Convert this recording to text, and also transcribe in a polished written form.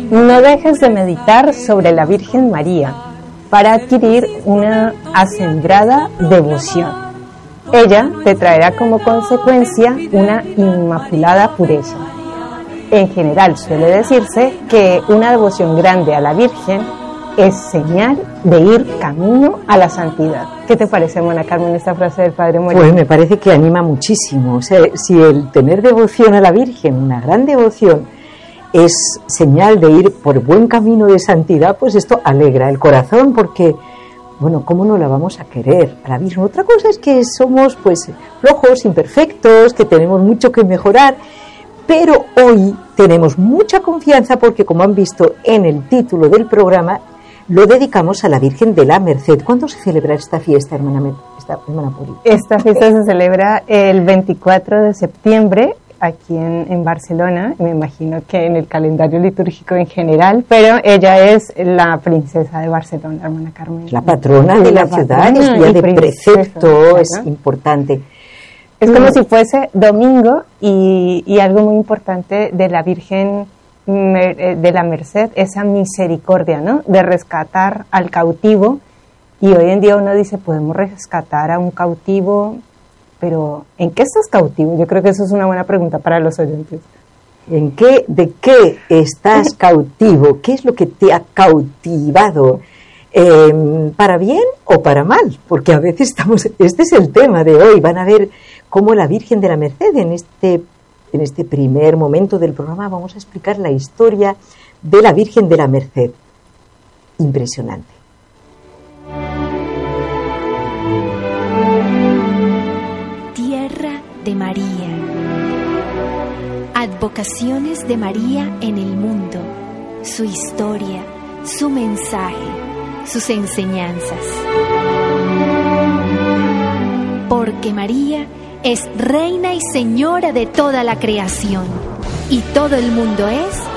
No dejes de meditar sobre la Virgen María para adquirir una acendrada devoción. Ella te traerá como consecuencia una inmaculada pureza. En general suele decirse que una devoción grande a la Virgen es señal de ir camino a la santidad. ¿Qué te parece, hermana Carmen, esta frase del Padre Morillo? Pues me parece que anima muchísimo. O sea, si el tener devoción a la Virgen, una gran devoción, es señal de ir por buen camino de santidad, pues esto alegra el corazón, porque, bueno, ¿cómo no la vamos a querer a la Virgen? Otra cosa es que somos, pues, flojos, imperfectos, que tenemos mucho que mejorar, pero hoy tenemos mucha confianza porque, como han visto en el título del programa, lo dedicamos a la Virgen de la Merced. ¿Cuándo se celebra esta fiesta, hermana Puri? Esta fiesta se celebra el 24 de septiembre aquí en Barcelona. Me imagino que en el calendario litúrgico en general, pero ella es la princesa de Barcelona, hermana Carmen. La patrona de la ciudad, es día de precepto, es importante. Es como si fuese domingo y algo muy importante de la Virgen de la Merced, esa misericordia, ¿no? De rescatar al cautivo. Y hoy en día uno dice, podemos rescatar a un cautivo, pero ¿en qué estás cautivo? Yo creo que eso es una buena pregunta para los oyentes. ¿De qué estás cautivo? ¿Qué es lo que te ha cautivado? ¿Para bien o para mal? Porque a veces este es el tema de hoy. Van a ver cómo la Virgen de la Merced, en este primer momento del programa, vamos a explicar la historia de la Virgen de la Merced. Impresionante. Tierra de María. Advocaciones de María en el mundo. Su historia, su mensaje, sus enseñanzas. Porque María es reina y señora de toda la creación, y todo el mundo es